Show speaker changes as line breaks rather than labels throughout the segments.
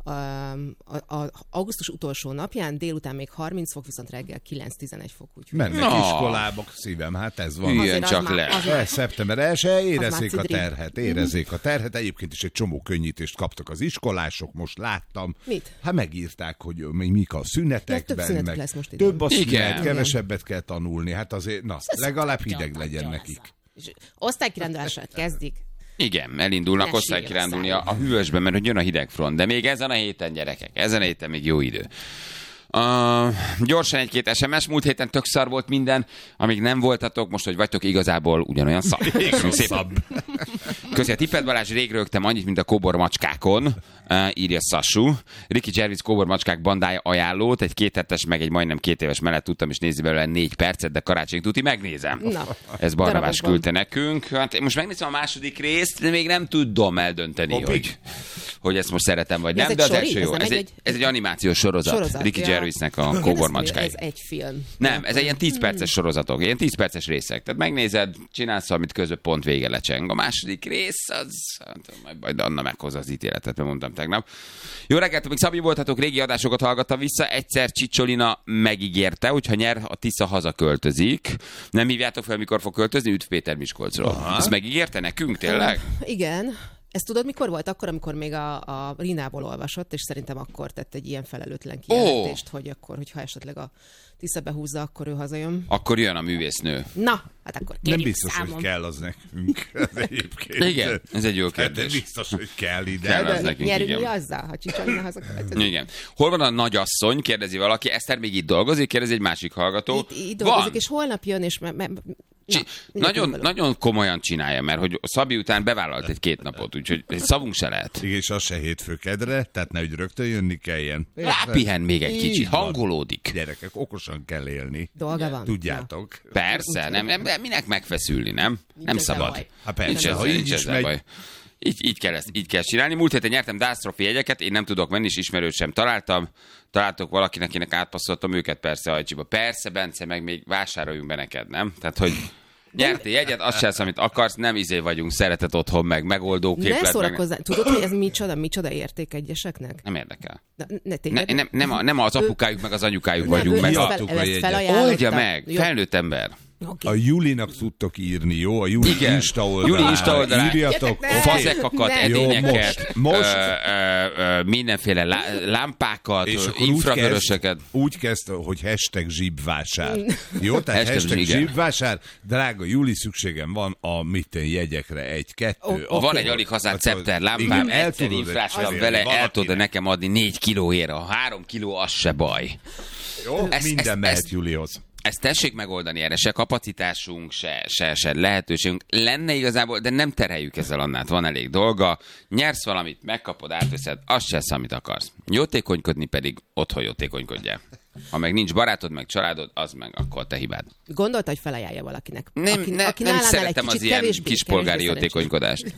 augusztus utolsó napján, délután még 30 fok, viszont reggel 9-11 fok.
Mennek iskolába, szívem, hát ez van.
Ilyen csak le.
Szeptember 1, érezzék a terhet. Egyébként is egy csomó könnyítést kaptak az iskolások, most láttam.
Mit?
Hát megírták, hogy mik a szünetekben.
Több szünet lesz most
több a szünet,
igen.
kevesebbet kell tanulni. Hát azért, legalább hideg legyen nekik.
És osztálykirándulással kezdik.
Igen, elindulnak osztálykirándulni a hűvösbe, mert hogy jön a hidegfront. De még ezen a héten, gyerekek, ezen a héten még jó idő. Gyorsan egy-két SMS, múlt héten tök szar volt minden, amíg nem voltatok, most, hogy vagytok, igazából ugyanolyan szar. Köszi a tippet, Balázs, rég rögtem annyit, mint a kóbormacskákon, írja Sasu. Ricky Gervais kóbormacskák bandája ajánlót, egy 2 hetes, meg egy majdnem 2 éves mellett tudtam is nézni belőle 4 percet, de karácsony tuti megnézem.
Na,
ez Barnabás küldte nekünk. Hát most megnézem a második részt, de még nem tudom eldönteni, hogy ezt most szeretem, vagy nem, de az első jó. Ez egy animációs sorozat. Ricky Gervaisnek a kóbormacskái.
Ez egy film.
Nem, ez egy ilyen 10 perces sorozatok, ilyen 10 perces részek. Tehát megnézed, csinálsz valamit, közben pont vége lecseng. A második rész, az majd Anna meghozza az ítéletet, mert mondtam tegnap. Jó reggelt, még Szabi voltatok, régi adásokat hallgattam vissza. Egyszer Csicsolina megígérte, hogyha nyer, a Tisza hazaköltözik. Nem hívjátok fel, mikor fog költözni? Üdv Péter Miskolcról. Ezt megígérte nekünk, tényleg?
Igen. Ezt tudod, mikor volt? Akkor, amikor még a Rinából olvasott, és szerintem akkor tett egy ilyen felelőtlen kijelentést, hogy akkor, hogyha esetleg a Tisza behúzza, akkor ő hazajön.
Akkor jön a művésznő.
Na, hát akkor
nem biztos, számom. Hogy kell az nekünk.
Igen, ez egy jó kérdés.
Hát biztos, hogy kell ide.
Kell az nekünk,
nyerünk mi azzal, ha Csicsolina hazaköltözik?
Igen. Hol van a nagyasszony? Kérdezi valaki. Eszter még itt dolgozik? Kérdezi egy másik hallgató.
Itt dolgozik, és holnap jön, és
nagyon komolyan csinálja, mert hogy Szabi után bevállalt egy 2 napot, úgyhogy szavunk se lehet.
Igen, és az se hétfő-kedre, tehát ne, hogy rögtön jönni kelljen.
Rápihen még egy kicsit, hangolódik.
Gyerekek, okosan kell élni.
Dolga van.
Tudjátok.
Ja. Persze, nem, minek megfeszülni, nem? Nem szabad.
Hát persze, ha így is megy.
Baj. Így kell csinálni. Múlt héten nyertem Dász Trophy jegyeket, én nem tudok menni, és ismerőt sem találtam. Találtok valakinek, akinek átpasszoltam őket, persze Ajcsiba. Persze, Bence, meg még vásároljunk be neked, nem? Tehát, hogy nyertél jegyet, azt csinálsz, amit akarsz, nem vagyunk, szeretet otthon, meg megoldó képlet.
Ne szórakozzál. Tudod, hogy ez micsoda érték egyeseknek?
Nem érdekel.
Nem
az apukájuk, meg az anyukájuk vagyunk. Oldja meg, felnőtt ember.
Okay. A Julinak tudtok írni, jó? A Juli Insta oldalán. Írjatok.
Fazekakat, edényeket, mindenféle lámpákat, infravöröseket.
Úgy kezd, hogy #zsibvásár. Jó? Tehát #zsibvásár. Drága Juli, szükségem van a jegyekre 1-2.
Van egy alig hazárt szepter lámpám, egyszer infrásra vele, el tudod nekem adni 4 kilóért. A 3 kiló az se baj.
Jó, minden mehet Julihoz.
Ezt tessék megoldani, erre se kapacitásunk, se lehetőségünk lenne igazából, de nem tereljük ezzel Annát, van elég dolga. Nyersz valamit, megkapod, átveszed, azt se lesz, amit akarsz. Jótékonykodni pedig otthon jótékonykodjál. Ha meg nincs barátod, meg családod, az meg akkor te hibád.
Gondolta, hogy felajánlja valakinek.
Nem szeretem az ilyen kispolgári jótékonykodást.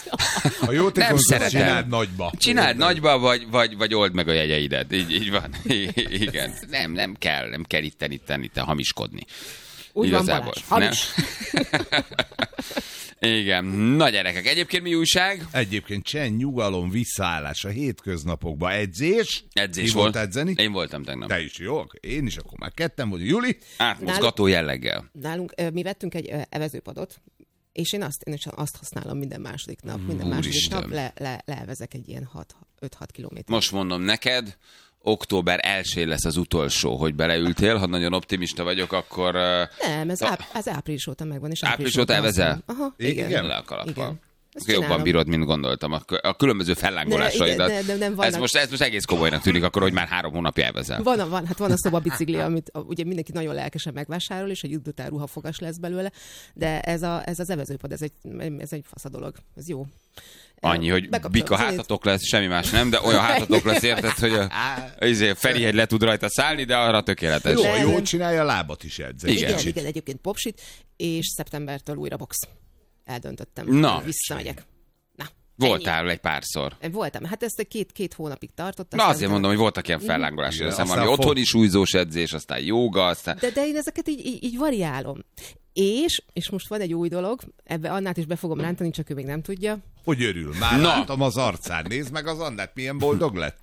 A jótékonykodást csináld nagyba.
Csináld nagyba, vagy old meg a jegyeidet. Így van. Igen. Nem kell itten hamiskodni.
Úgy igazából. Van Balázs, hamis.
Igen. Na gyerekek, egyébként mi újság?
Egyébként csend, nyugalom, visszaállás a hétköznapokba. Edzés.
Edzés
volt edzeni?
Én voltam tegnap.
Te is, jó? Én is, akkor már ketten vagy. Juli?
Átmozgató jelleggel.
Nálunk mi vettünk egy evezőpadot, és én azt használom minden második nap. Minden második nap levezek egy ilyen 5-6 kilométer.
Most mondom neked, október 1 lesz az utolsó, hogy beleültél. Ha nagyon optimista vagyok, akkor...
Nem, ez április óta megvan. És
április óta elvezel?
Aha,
igen. Le a kalappal. Jobban bírod, mint gondoltam. A különböző fellángolásaidat. Ez most egész komolynak tűnik, akkor, hogy már 3 hónapja elvezel.
Van a szobabicikli, amit ugye mindenki nagyon lelkesen megvásárol, és egy idő után ruhafogas lesz belőle, de ez az evezőpad, ez egy fasz a dolog. Ez jó.
Annyi, hogy bika hátatok lesz, semmi más nem, de olyan hátatok lesz, érted, hogy a Ferihegy le tud rajta szállni, de arra tökéletes.
Jó csinálja, a lábat is edz.
Igen, egyébként popsit, és szeptembertől újra box. Eldöntöttem. Visszamegyek.
Voltál egy párszor.
Voltam. Hát ezt két hónapig tartott.
Na azért mondom, hogy voltak ilyen fellángolás. Aztán valami otthon is újzós edzés, aztán jóga, aztán...
De én ezeket így variálom. És most van egy új dolog, ebbe Annát is be fogom rántani, csak ő még nem tudja.
Hogy örül? Már látom az arcán. Nézd meg az Annát, milyen boldog lett.